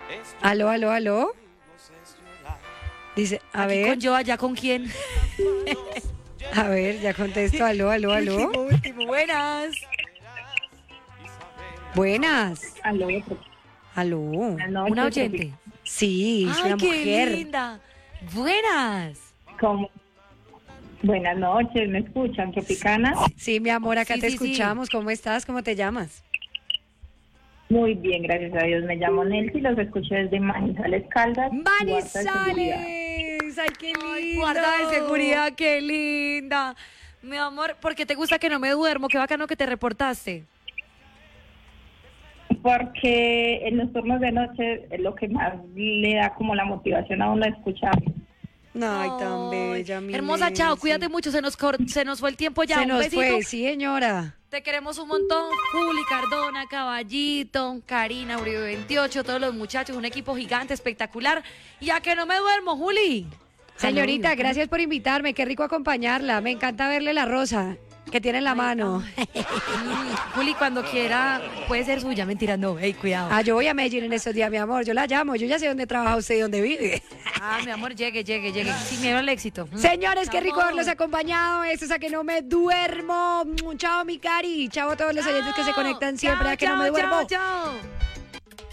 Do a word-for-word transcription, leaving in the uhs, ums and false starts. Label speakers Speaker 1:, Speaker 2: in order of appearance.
Speaker 1: Aló, aló, aló. Dice, a
Speaker 2: Aquí
Speaker 1: ver,
Speaker 2: con yo, allá con quién.
Speaker 1: a ver, ya contesto, aló, aló, aló.
Speaker 2: Último, último, buenas.
Speaker 1: Buenas.
Speaker 3: Aló,
Speaker 1: Aló.
Speaker 3: buenas noches.
Speaker 2: Una oyente.
Speaker 1: Sí, es
Speaker 2: Ay,
Speaker 1: una
Speaker 2: qué
Speaker 1: mujer.
Speaker 2: linda. Buenas.
Speaker 3: ¿Cómo? Buenas noches, ¿me escuchan? ¿Tropicana?
Speaker 1: Sí, mi amor, acá
Speaker 2: Sí,
Speaker 1: te
Speaker 2: sí, sí.
Speaker 1: escuchamos. ¿Cómo estás? ¿Cómo te llamas?
Speaker 3: Muy bien, gracias a Dios. Me llamo Nelcy, los escucho desde Manizales Caldas. Guarda de seguridad.
Speaker 1: ¡Manizales! ¡Ay, qué lindo!
Speaker 2: Ay, guarda de seguridad, qué linda. Mi amor, ¿por qué te gusta que no me duermo? Qué bacano que te reportaste.
Speaker 3: Porque en los turnos de noche es lo que más le da como la motivación a uno a escuchar.
Speaker 1: Ay, tan
Speaker 2: Ay,
Speaker 1: bella, mi
Speaker 2: hermosa, chao,
Speaker 1: Nelcy.
Speaker 2: cuídate mucho, se nos, cor- se nos fue el tiempo ya.
Speaker 1: Se
Speaker 2: Un
Speaker 1: nos
Speaker 2: besito.
Speaker 1: fue, sí, señora.
Speaker 2: Te queremos un montón. Juli, Cardona, Caballito, Karina, Uribe veintiocho, todos los muchachos, un equipo gigante, espectacular. Ya que no me duermo, Juli.
Speaker 1: Señorita,
Speaker 2: Aló.
Speaker 1: gracias por invitarme. Qué rico acompañarla. Me encanta verle la rosa que tiene en la mano.
Speaker 2: Juli, cuando quiera, puede ser suya. Mentira, no. Ey, cuidado.
Speaker 1: Ah, yo voy a Medellín en estos días, mi amor. Yo la llamo. Yo ya sé dónde trabaja usted y dónde vive.
Speaker 2: Ah, mi amor, llegue, llegue, llegue. Sin miedo al éxito. Mm.
Speaker 1: Señores, qué rico
Speaker 2: Amor.
Speaker 1: haberlos acompañado. Esto es A Que No Me Duermo. Chao, mi Cari. Chao a todos los oyentes que se conectan siempre
Speaker 2: Chao,
Speaker 1: a Que No Me
Speaker 2: chao,
Speaker 1: Duermo.
Speaker 2: Chao, chao.